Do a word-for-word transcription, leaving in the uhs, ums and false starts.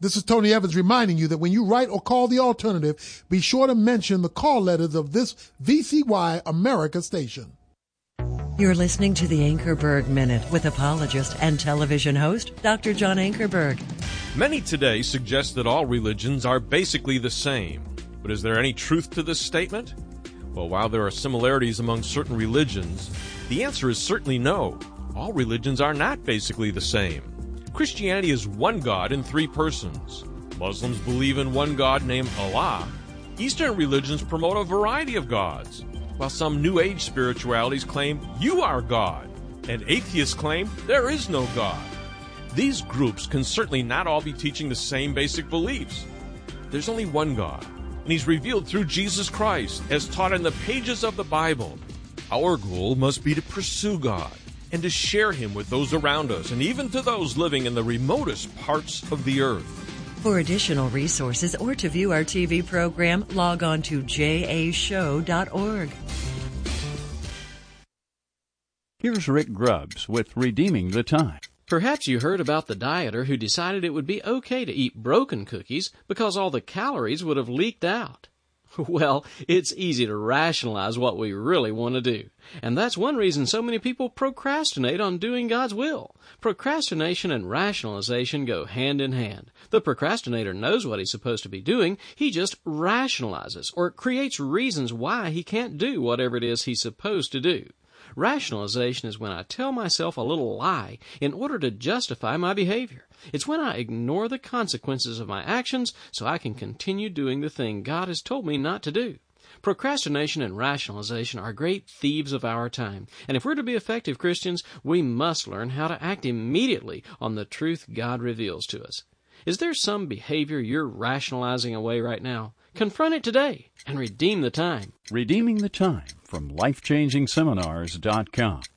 This is Tony Evans reminding you that when you write or call the alternative, be sure to mention the call letters of this V C Y America station. You're listening to the Ankerberg Minute with apologist and television host, Doctor John Ankerberg. Many today suggest that all religions are basically the same. But is there any truth to this statement? Well, while there are similarities among certain religions, the answer is certainly no. All religions are not basically the same. Christianity is one God in three persons. Muslims believe in one God named Allah. Eastern religions promote a variety of gods, while some New Age spiritualities claim you are God, and atheists claim there is no God. These groups can certainly not all be teaching the same basic beliefs. There's only one God, and He's revealed through Jesus Christ, as taught in the pages of the Bible. Our goal must be to pursue God and to share Him with those around us, and even to those living in the remotest parts of the earth. For additional resources or to view our T V program, log on to j a show dot org. Here's Rick Grubbs with Redeeming the Time. Perhaps you heard about the dieter who decided it would be okay to eat broken cookies because all the calories would have leaked out. Well, it's easy to rationalize what we really want to do. And that's one reason so many people procrastinate on doing God's will. Procrastination and rationalization go hand in hand. The procrastinator knows what he's supposed to be doing. He just rationalizes or creates reasons why he can't do whatever it is he's supposed to do. Rationalization is when I tell myself a little lie in order to justify my behavior. It's when I ignore the consequences of my actions so I can continue doing the thing God has told me not to do. Procrastination and rationalization are great thieves of our time, and if we're to be effective Christians, we must learn how to act immediately on the truth God reveals to us. Is there some behavior you're rationalizing away right now? Confront it today and redeem the time. Redeeming the Time from life changing seminars dot com.